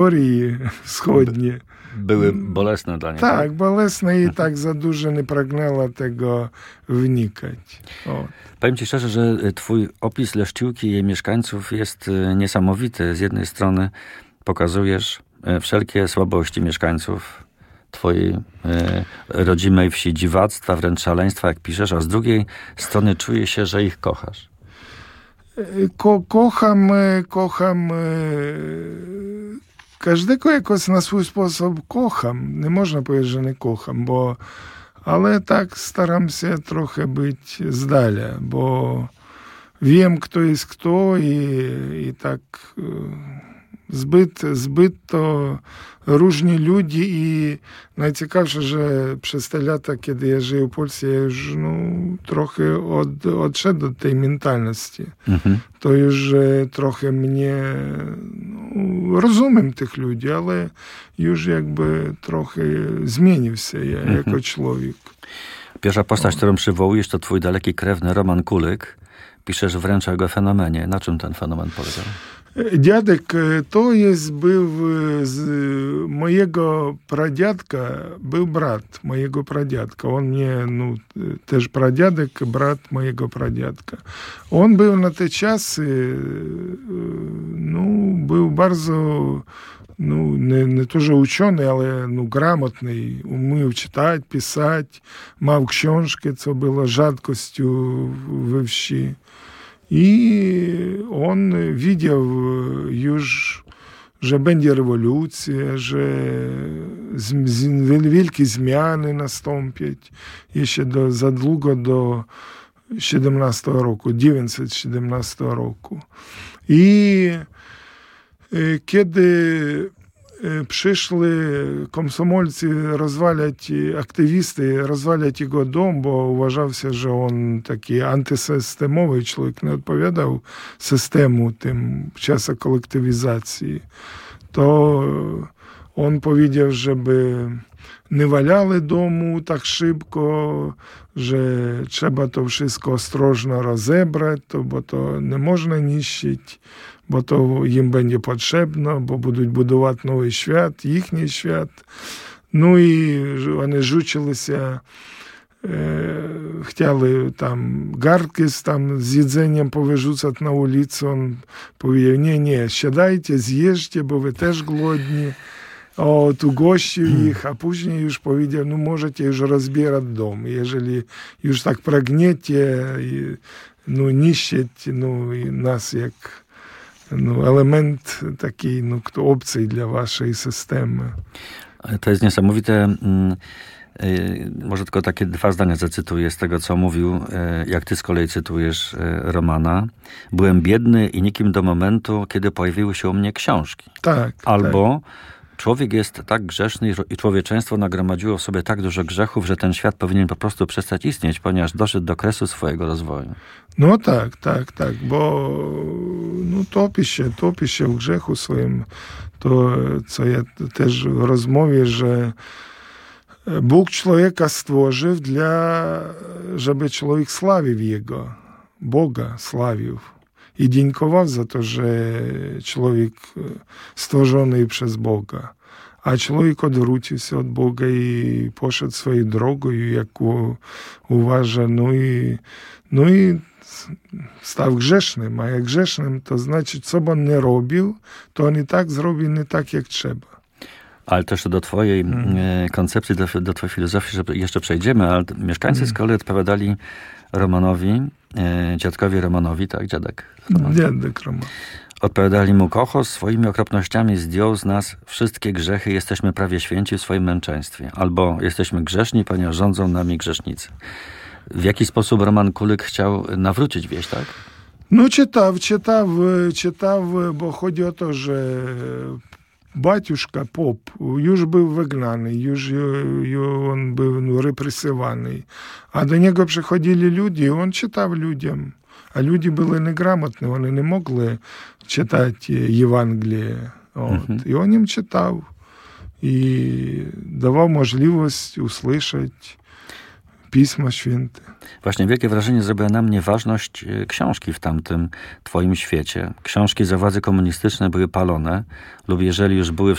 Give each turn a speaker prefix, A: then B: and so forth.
A: teorii wschodnie.
B: Były bolesne dla niego.
A: Tak, bolesne i tak za dużo nie pragnęła tego wnikać.
B: Powiem ci szczerze, że twój opis Leszczyłki i jej mieszkańców jest niesamowity. Z jednej strony pokazujesz wszelkie słabości mieszkańców twojej rodzimej wsi, dziwactwa, wręcz szaleństwa, jak piszesz, a z drugiej strony czuje się, że ich kochasz.
A: Kocham każdego jakoś na swój sposób kocham. Nie można powiedzieć, że nie kocham, ale tak staram się trochę być z dala, bo wiem, kto jest kto i tak zbyt to różni ludzie i najciekawsze, że przez te lata, kiedy ja żyję w Polsce, ja już trochę odszedł od tej mentalności. To już trochę mnie rozumiem tych ludzi, ale już jakby trochę zmienił się ja jako człowiek.
B: Pierwsza postać, którą przywołujesz, to twój daleki krewny Roman Kulyk. Piszesz wręcz o jego fenomenie. Na czym ten fenomen polegał?
A: Dziadek to był z mojego pradziadka, był brat mojego pradziadka. On mnie, też pradziadek, brat mojego pradziadka. On był na te czasy, był bardzo, nie to, że uczony, ale gramotny, umiał czytać, pisać, miał książkę, co było rzadkością we wsi. I on widział już, że będzie rewolucja, że wielkie zmiany nastąpią jeszcze za długo do 1917 roku. I kiedy przyszli komsomolcy aktywisty rozwalać jego dom, bo uważał się, że on taki antysystemowy człowiek, nie odpowiadał systemu tym w czasie kolektywizacji, to on powiedział, żeby nie walali domu tak szybko, że trzeba to wszystko ostrożnie rozebrać, bo to nie można niszczyć, bo to im będzie potrzebne, bo będą budować nowy świat, їхній świat. I oni rzucili się, chcieli tam garnki z jedzeniem powyrzucać na ulicę. On powiedział, nie, siadajcie, zjeżdżcie, bo wy też głodni. Tu gościł ich, a później już powiedział, możecie już rozbierać dom. Jeżeli już tak pragniecie, niszczyć nas jak element takiej opcji dla waszej systemu.
B: To jest niesamowite. Może tylko takie 2 zdania zacytuję z tego, co mówił, jak ty z kolei cytujesz Romana. Byłem biedny i nikim do momentu, kiedy pojawiły się u mnie książki.
A: Tak.
B: Albo człowiek jest tak grzeszny i człowieczeństwo nagromadziło w sobie tak dużo grzechów, że ten świat powinien po prostu przestać istnieć, ponieważ doszedł do kresu swojego rozwoju.
A: Tak, bo topi się w grzechu swoim. To, co ja też w rozmowie, że Bóg człowieka stworzył żeby człowiek sławił Jego, Boga sławił. I dziękował za to, że człowiek stworzony przez Boga. A człowiek odwrócił się od Boga i poszedł swoją drogą, jak uważa, i stał grzesznym. A jak grzesznym, to znaczy, co by on nie robił, to on i tak zrobi nie tak, jak trzeba.
B: Ale też do twojej koncepcji, do twojej filozofii, że jeszcze przejdziemy, ale mieszkańcy z kolei odpowiadali Romanowi, dziadkowi Romanowi, tak, dziadek Roman.
A: Dziadek Roman.
B: Odpowiadali mu, kocho, swoimi okropnościami zdjął z nas wszystkie grzechy, jesteśmy prawie święci w swoim męczeństwie. Albo jesteśmy grzeszni, ponieważ rządzą nami grzesznicy. W jaki sposób Roman Kulyk chciał nawrócić wieś, tak?
A: Czytał, bo chodzi o to, że батюшка, поп, już był wygnany, już on był represywany. A do niego przychodzili ludzie i on czytał ludziom. A ludzie byli niegramotni, oni nie mogli czytać Ewangelię. I on im czytał. I dawał możliwość usłyszeć Pisma Święte.
B: Właśnie wielkie wrażenie zrobiła na mnie ważność książki w tamtym twoim świecie. Książki za władzy komunistycznej były palone lub jeżeli już były